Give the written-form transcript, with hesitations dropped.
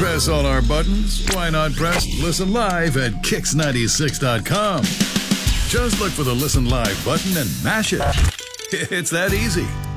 press all our buttons? Why not press Listen Live at Kix96.com? Just look for the Listen Live button and mash it. It's that easy.